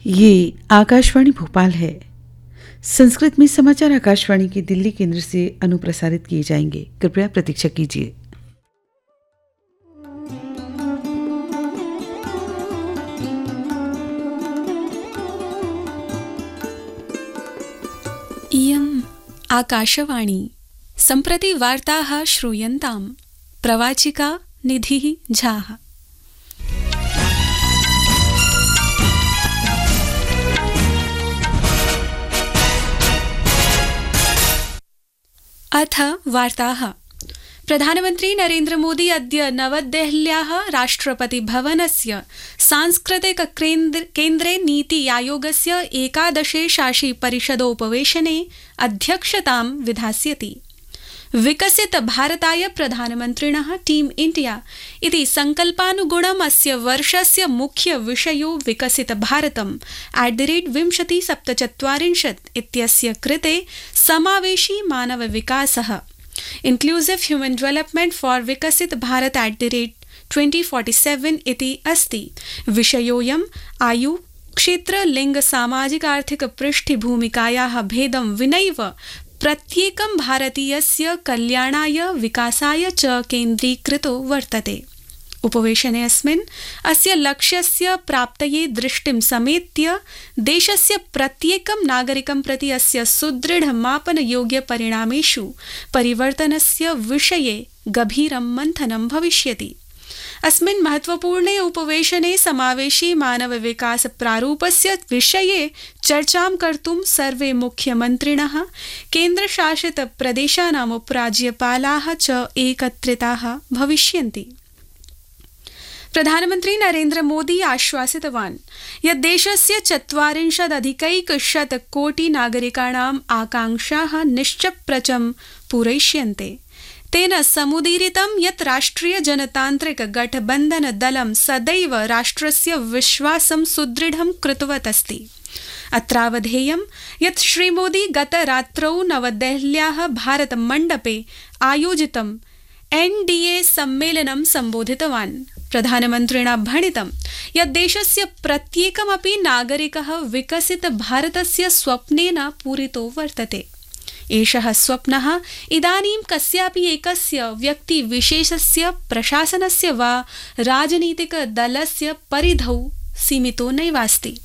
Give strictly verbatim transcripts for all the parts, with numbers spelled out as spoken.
ये आकाशवाणी भोपाल है। संस्कृत में समाचार आकाशवाणी के दिल्ली केंद्र से अनुप्रसारित किए जाएंगे। कृपया प्रतीक्षा कीजिए। इयम् आकाशवाणी। सम्प्रति वार्ताः श्रूयन्ताम्। प्रवाचिका निधिः झाः। अथ वार्ताः। प्रधानमन्त्री नरेन्द्र मोदी अद्य नवदेहल्याः राष्ट्रपतिभवनस्य सांस्कृतिक केन्द्रे नीति आयोगस्य एकादशे शासी परिषदोपवेशने अध्यक्षतां विधास्यति। विकसित भारताय प्रधानमन्त्रिणः टीम इंडिया इति संकल्पानुगुणम् अस्य वर्षस्य मुख्य विषयो विकसित भारतम् एट द रेट विंशति सप्तचत्वारिंशत् इत्यस्य कृते समावेशी मानव विकासः इन्क्लूसिव ह्यूमन डेवलपमेंट फॉर विकसित Bharat at the rate twenty forty seven इति अस्ति। विषयोऽयम् आयु क्षेत्र लिंग सामाजिक आर्थिक पृष्ठभूमिकायाः भेदं विनैव प्रत्येकं भारतीयस्य कल्याणाय विकासाय च केन्द्रीकृतो वर्तते। उपवेशने अस्मिन् अस्य लक्ष्यस्य प्राप्तये दृष्टिं समेत्य देशस्य प्रत्येकं नागरिकं प्रति अस्य सुदृढ मापनयोग्य परिणामेषु परिवर्तनस्य विषये गभीरं मन्थनं भविष्यति। अस्मिन् महत्वपूर्णे उपवेशने समावेशी मानव विकास प्रारूपस्य विषये चर्चां कर्तुं सर्वे मुख्यमन्त्रिणः केन्द्रशासित प्रदेशानाम् उपराज्यपालाः च एकत्रिताः भविष्यन्ति। प्रधानमन्त्री नरेन्द्र मोदी आश्वासितवान् यत् देशस्य चत्वारिंशदधिकैकशत कोटि नागरिकाणाम् आकांक्षाः निश्चप्रचं पूरयिष्यन्ते। तेन समुदीरितं यत् राष्ट्रिय जनतान्त्रिक गठबन्धन दलं सदैव राष्ट्रस्य विश्वासं सुदृढं कृतवत् अस्ति। अत्रावधेयं यत् Shri Modi गतरात्रौ नवदेहल्याः Bharat मण्डपे आयोजितं N D A सम्मेलनं सम्बोधितवान्। प्रधानमन्त्रिणा भणितं यत् देशस्य प्रत्येकमपि नागरिकः विकसित भारतस्य स्वप्नेन पूरितो वर्तते। एषः स्वप्नः इदानीं कस्यापि एकस्य व्यक्तिविशेषस्य प्रशासनस्य वा राजनीतिक दलस्य परिधौ सीमितो नैवास्ति।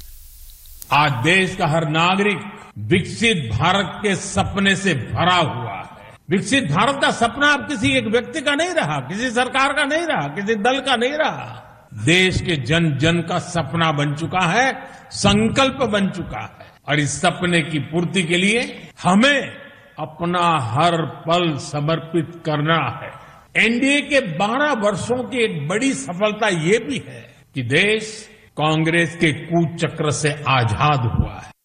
आज देश का हर नागरिक विकसित भारत के सपने से भरा हुआ है। विकसित भारत का सपना अब किसी एक व्यक्ति का नहीं रहा, किसी सरकार का नहीं रहा, किसी दल का नहीं रहा। देश के जन जन का सपना बन चुका है, संकल्प बन चुका है। और इस सपने की पूर्ति के लिए हमें अपना हर पल समर्पित करना है। एन डी ए के बारह वर्षों की एक बड़ी सफलता ये भी है कि देश कांग्रेस के कुचक्र से आजाद हुआ है।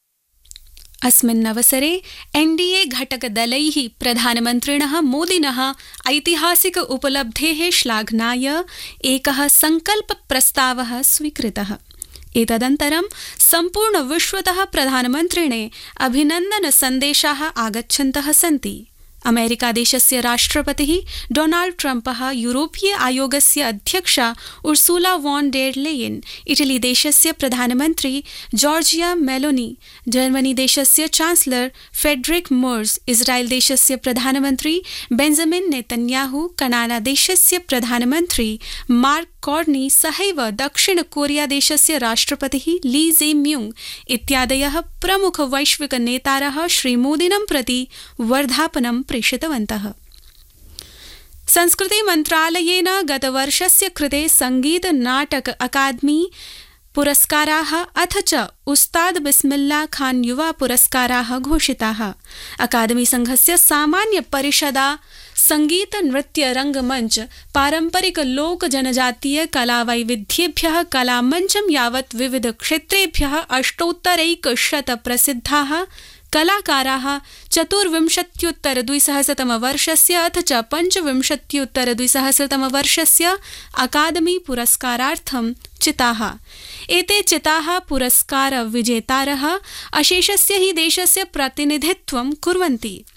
अस्मिन् अवसरे एन डी ए घटक दलैः प्रधानमन्त्रिणः मोदिनः ऐतिहासिक उपलब्धेः श्लाघनाय एकः संकल्प प्रस्तावः स्वीकृतः। एतदन्तरं सम्पूर्ण विश्वतः प्रधानमन्त्रिणे अभिनन्दन सन्देशाः आगच्छन्तः सन्ति। अमेरिका देशस्य राष्ट्रपतिः डोनाल्ड ट्रम्पः, यूरोपीय आयोगस्य अध्यक्षा Ursula von der Leyen, Italy देशस्य प्रधानमन्त्री जॉर्जिया मेलोनी, जर्मनी देशस्य चांसलर फेडरिक मर्ज, इस्राएल देशस्य प्रधानमन्त्री बेंजामिन नेतन्याहू, कनाडा देशस्य प्रधानमन्त्री मार्क कॉर्नी सहैव दक्षिण कोरिया देशस्य राष्ट्रपतिः ली जे म्यूंग इत्यादयः प्रमुख वैश्विक नेतारः श्रीमोदिनं प्रति वर्धापनं प्रेषितवन्तः। संस्कृति मन्त्रालयेन गतवर्षस्य कृते संगीत नाटक अकादमी पुरस्काराः अथ च उस्ताद बिस्मिल्ला खान युवा पुरस्काराः घोषिताः। अकादमी संघस्य सामान्य परिषदा संगीत नृत्य रंगमंच पारंपरिक लोक जनजातीय कला वैविध्येभ्यः कलामंचं यावत् विविध क्षेत्रेभ्यः अष्टोत्तरैकशत प्रसिद्धाः कलाकाराः चतुर्विंशत्युत्तर द्विसहस्रतमवर्षस्य अथ च पञ्चविंशत्युत्तर द्विसहस्रतमवर्षस्य अकादमी पुरस्कारार्थं चिताः। एते चिताः पुरस्कार विजेतारः अशेषस्य हि देशस्य प्रतिनिधित्वं कुर्वन्ति।